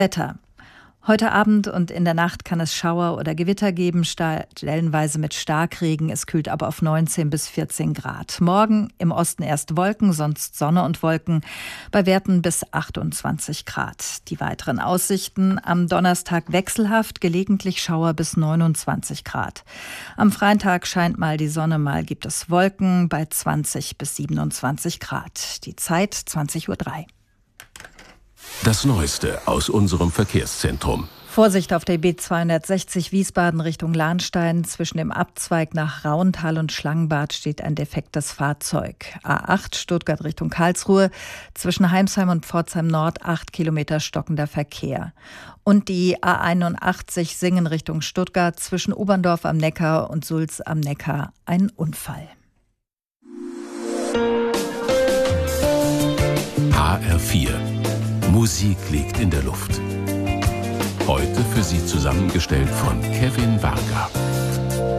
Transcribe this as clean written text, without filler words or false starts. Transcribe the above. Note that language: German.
Wetter. Heute Abend und in der Nacht kann es Schauer oder Gewitter geben, stellenweise mit Starkregen. Es kühlt aber auf 19 bis 14 Grad. Morgen im Osten erst Wolken, sonst Sonne und Wolken, bei Werten bis 28 Grad. Die weiteren Aussichten: am Donnerstag wechselhaft, gelegentlich Schauer bis 29 Grad. Am freien Tag scheint mal die Sonne, mal gibt es Wolken bei 20 bis 27 Grad. Die Zeit 20:03 Uhr. Das Neueste aus unserem Verkehrszentrum. Vorsicht auf der B260 Wiesbaden Richtung Lahnstein. Zwischen dem Abzweig nach Rauental und Schlangenbad steht ein defektes Fahrzeug. A8 Stuttgart Richtung Karlsruhe. Zwischen Heimsheim und Pforzheim Nord 8 Kilometer stockender Verkehr. Und die A81 Singen Richtung Stuttgart. Zwischen Oberndorf am Neckar und Sulz am Neckar ein Unfall. HR4. Musik liegt in der Luft. Heute für Sie zusammengestellt von Kevin Varga.